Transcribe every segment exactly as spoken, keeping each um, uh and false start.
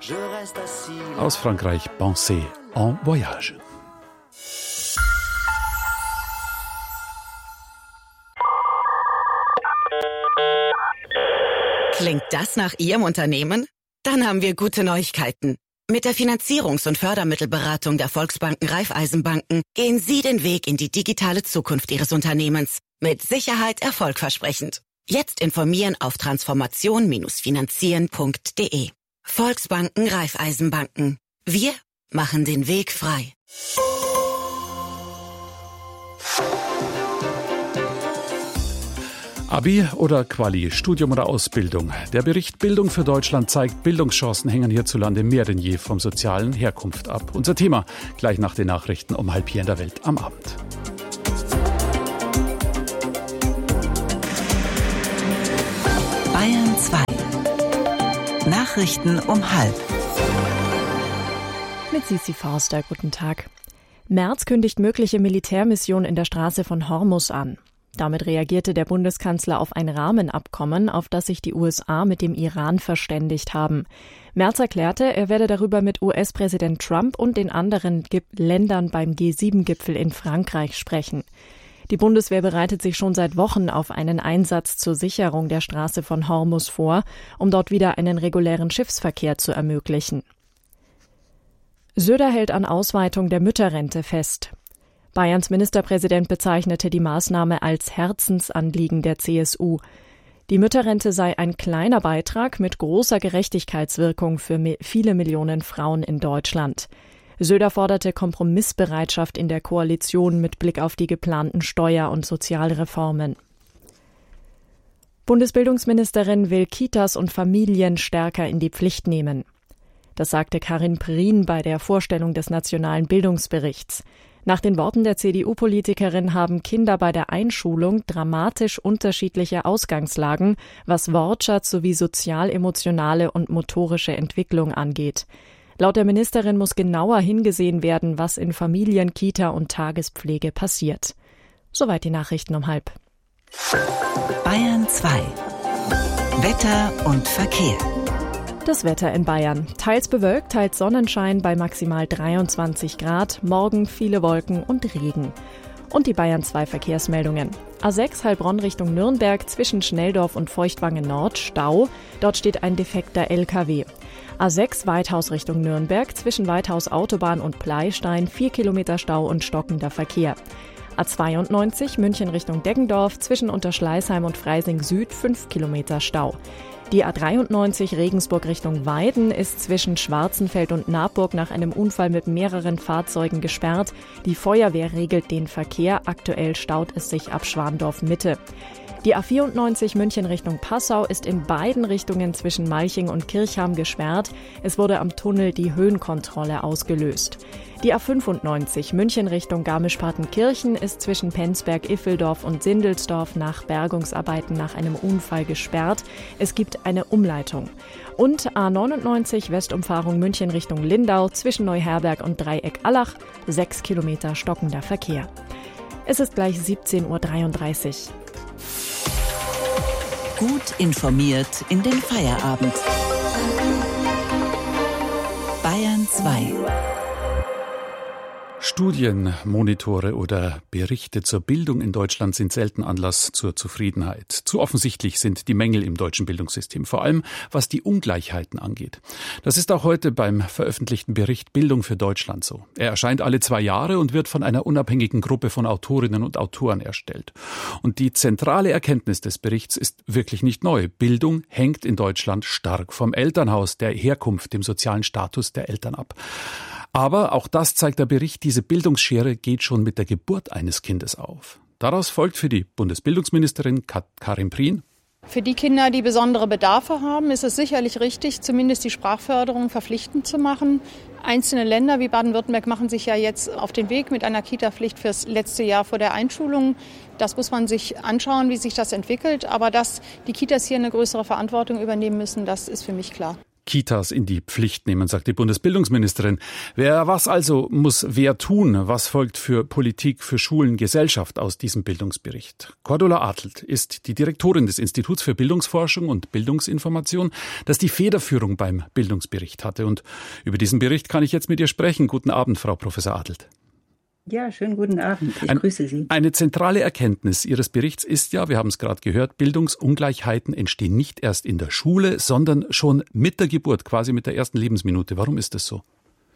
Aus Frankreich, Pensée en Voyage. Klingt das nach Ihrem Unternehmen? Dann haben wir gute Neuigkeiten. Mit der Finanzierungs- und Fördermittelberatung der Volksbanken Raiffeisenbanken gehen Sie den Weg in die digitale Zukunft Ihres Unternehmens. Mit Sicherheit erfolgversprechend. Jetzt informieren auf transformation finanzieren punkt de. Volksbanken Raiffeisenbanken. Wir machen den Weg frei. Abi oder Quali, Studium oder Ausbildung. Der Bericht Bildung für Deutschland zeigt, Bildungschancen hängen hierzulande mehr denn je vom sozialen Herkunft ab. Unser Thema gleich nach den Nachrichten um halb hier in der Welt am Abend. Bayern zwei. Nachrichten um halb. Mit Sissi Forster, guten Tag. Merz kündigt mögliche Militärmission in der Straße von Hormuz an. Damit reagierte der Bundeskanzler auf ein Rahmenabkommen, auf das sich die U S A mit dem Iran verständigt haben. Merz erklärte, er werde darüber mit U S-Präsident Trump und den anderen Ländern beim G sieben Gipfel in Frankreich sprechen. Die Bundeswehr bereitet sich schon seit Wochen auf einen Einsatz zur Sicherung der Straße von Hormuz vor, um dort wieder einen regulären Schiffsverkehr zu ermöglichen. Söder hält an Ausweitung der Mütterrente fest. Bayerns Ministerpräsident bezeichnete die Maßnahme als Herzensanliegen der C S U. Die Mütterrente sei ein kleiner Beitrag mit großer Gerechtigkeitswirkung für viele Millionen Frauen in Deutschland. Söder forderte Kompromissbereitschaft in der Koalition mit Blick auf die geplanten Steuer- und Sozialreformen. Bundesbildungsministerin will Kitas und Familien stärker in die Pflicht nehmen. Das sagte Karin Prien bei der Vorstellung des Nationalen Bildungsberichts. Nach den Worten der C D U-Politikerin haben Kinder bei der Einschulung dramatisch unterschiedliche Ausgangslagen, was Wortschatz sowie sozial-emotionale und motorische Entwicklung angeht. Laut der Ministerin muss genauer hingesehen werden, was in Familien, Kita und Tagespflege passiert. Soweit die Nachrichten um halb. Bayern zwei. Wetter und Verkehr. Das Wetter in Bayern. Teils bewölkt, teils Sonnenschein bei maximal dreiundzwanzig Grad. Morgen viele Wolken und Regen. Und die Bayern zwei Verkehrsmeldungen. A sechs Heilbronn Richtung Nürnberg zwischen Schnelldorf und Feuchtwangen Nord Stau. Dort steht ein defekter L K W. A sechs Weithaus Richtung Nürnberg zwischen Weithaus Autobahn und Pleistein vier Kilometer Stau und stockender Verkehr. A zweiundneunzig München Richtung Deggendorf zwischen Unterschleißheim und Freising Süd fünf Kilometer Stau. Die A dreiundneunzig Regensburg Richtung Weiden ist zwischen Schwarzenfeld und Naburg nach einem Unfall mit mehreren Fahrzeugen gesperrt. Die Feuerwehr regelt den Verkehr. Aktuell staut es sich ab Schwandorf Mitte. Die A vierundneunzig München Richtung Passau ist in beiden Richtungen zwischen Malching und Kirchham gesperrt. Es wurde am Tunnel die Höhenkontrolle ausgelöst. Die A fünfundneunzig München Richtung Garmisch-Partenkirchen ist zwischen Penzberg, Iffeldorf und Sindelsdorf nach Bergungsarbeiten nach einem Unfall gesperrt. Es gibt eine Umleitung. Und A neunundneunzig Westumfahrung München Richtung Lindau zwischen Neuherberg und Dreieck-Allach, sechs Kilometer stockender Verkehr. Es ist gleich siebzehn Uhr dreiunddreißig. Gut informiert in den Feierabend. Bayern zwei. Studien, Monitore oder Berichte zur Bildung in Deutschland sind selten Anlass zur Zufriedenheit. Zu offensichtlich sind die Mängel im deutschen Bildungssystem, vor allem was die Ungleichheiten angeht. Das ist auch heute beim veröffentlichten Bericht Bildung für Deutschland so. Er erscheint alle zwei Jahre und wird von einer unabhängigen Gruppe von Autorinnen und Autoren erstellt. Und die zentrale Erkenntnis des Berichts ist wirklich nicht neu. Bildung hängt in Deutschland stark vom Elternhaus, der Herkunft, dem sozialen Status der Eltern ab. Aber auch das zeigt der Bericht, diese Bildungsschere geht schon mit der Geburt eines Kindes auf. Daraus folgt für die Bundesbildungsministerin Karin Prien: Für die Kinder, die besondere Bedarfe haben, ist es sicherlich richtig, zumindest die Sprachförderung verpflichtend zu machen. Einzelne Länder wie Baden-Württemberg machen sich ja jetzt auf den Weg mit einer Kita-Pflicht fürs letzte Jahr vor der Einschulung. Das muss man sich anschauen, wie sich das entwickelt. Aber dass die Kitas hier eine größere Verantwortung übernehmen müssen, das ist für mich klar. Kitas in die Pflicht nehmen, sagt die Bundesbildungsministerin. Wer was also muss wer tun? Was folgt für Politik, für Schulen, Gesellschaft aus diesem Bildungsbericht? Cordula Adelt ist die Direktorin des Instituts für Bildungsforschung und Bildungsinformation, das die Federführung beim Bildungsbericht hatte. Und über diesen Bericht kann ich jetzt mit ihr sprechen. Guten Abend, Frau Professor Adelt. Ja, schönen guten Abend. Ich Ein, grüße Sie. Eine zentrale Erkenntnis Ihres Berichts ist ja, wir haben es gerade gehört, Bildungsungleichheiten entstehen nicht erst in der Schule, sondern schon mit der Geburt, quasi mit der ersten Lebensminute. Warum ist das so?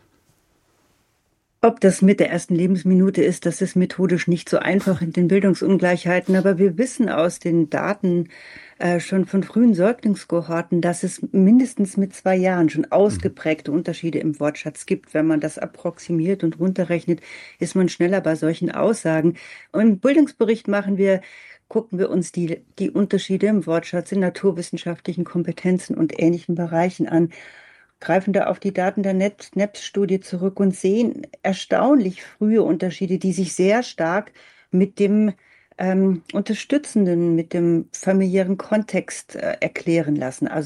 Ob das mit der ersten Lebensminute ist, das ist methodisch nicht so einfach in den Bildungsungleichheiten. Aber wir wissen aus den Daten äh, schon von frühen Säuglingskohorten, dass es mindestens mit zwei Jahren schon ausgeprägte Unterschiede im Wortschatz gibt. Wenn man das approximiert und runterrechnet, ist man schneller bei solchen Aussagen. Und im Bildungsbericht machen wir gucken wir uns die, die Unterschiede im Wortschatz in naturwissenschaftlichen Kompetenzen und ähnlichen Bereichen an, greifen da auf die Daten der N E P S-Studie zurück und sehen erstaunlich frühe Unterschiede, die sich sehr stark mit dem ähm, Unterstützenden, mit dem familiären Kontext äh, erklären lassen. Also